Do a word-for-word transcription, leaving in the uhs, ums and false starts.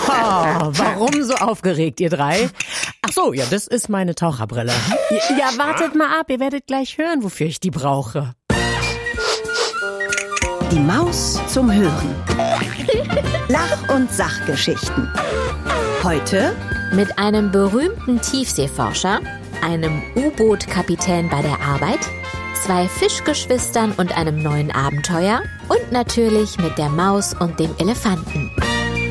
Oh, warum so aufgeregt, ihr drei? Ach so, ja, das ist meine Taucherbrille. Ja, wartet mal ab, ihr werdet gleich hören, wofür ich die brauche. Die Maus zum Hören. Lach- und Sachgeschichten. Heute mit einem berühmten Tiefseeforscher, einem U-Boot-Kapitän bei der Arbeit, zwei Fischgeschwistern und einem neuen Abenteuer und natürlich mit der Maus und dem Elefanten.